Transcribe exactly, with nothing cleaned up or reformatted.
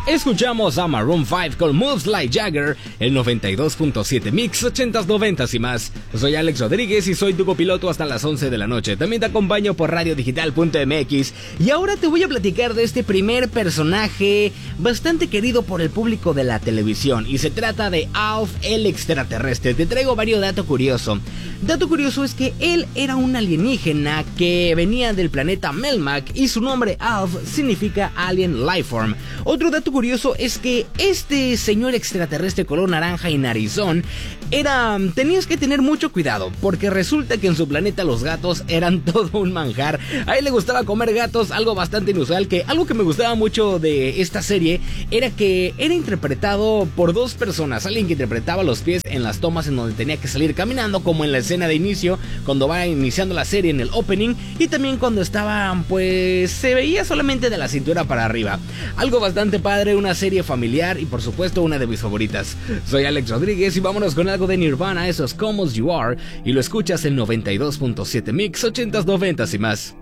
Escuchamos a Maroon cinco con Moves Like Jagger, el noventa y dos punto siete Mix, ochentas, noventas y más. Soy Alex Rodríguez y soy tu copiloto hasta las once de la noche. También te acompaño por radio digital punto m x. Y ahora te voy a platicar de este primer personaje bastante querido por el público de la televisión. Y se trata de Alf el extraterrestre. Te traigo varios datos curiosos. Dato curioso es que él era un alienígena que venía del planeta Melmac y su nombre Alf significa Alien Lifeform. Otro dato curioso es que este señor extraterrestre color naranja y narizón era... tenías que tener mucho cuidado, porque resulta que en su planeta los gatos eran todo un manjar. A él le gustaba comer gatos, algo bastante inusual. Que algo que me gustaba mucho de esta serie era que era interpretado por dos personas. Alguien que interpretaba los pies en las tomas en donde tenía que salir caminando, como en la escena de inicio, cuando va iniciando la serie en el opening, y también cuando estaba, pues, se veía solamente de la cintura para arriba. Algo bastante padre. Una serie familiar y por supuesto una de mis favoritas. Soy Alex Rodríguez y vámonos con algo de Nirvana, eso es Come As You Are, y lo escuchas en noventa y dos punto siete Mix, ochentas, noventas y más.